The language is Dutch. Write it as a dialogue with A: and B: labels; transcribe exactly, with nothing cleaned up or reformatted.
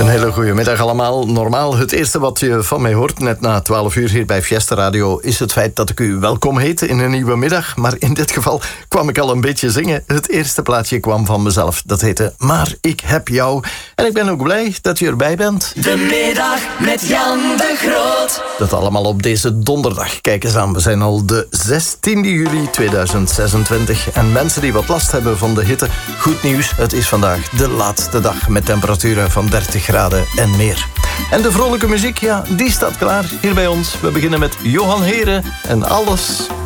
A: Een hele goede middag allemaal. Normaal het eerste wat je van mij hoort, net na twaalf uur hier bij Fiesta Radio, is het feit dat ik u welkom heet in een nieuwe middag. Maar in dit geval kwam ik al een beetje zingen. Het eerste plaatje kwam van mezelf. Dat heette Maar ik heb jou. En ik ben ook blij dat u erbij bent.
B: De middag met Jan de Groot.
A: Dat allemaal op deze donderdag. Kijk eens aan, we zijn al de zestiende juli tweeduizend zesentwintig. En mensen die wat last hebben van de hitte, goed nieuws. Het is vandaag de laatste dag met temperaturen van dertig graden en meer. En de vrolijke muziek, ja, die staat klaar hier bij ons. We beginnen met Johan Heren en Alles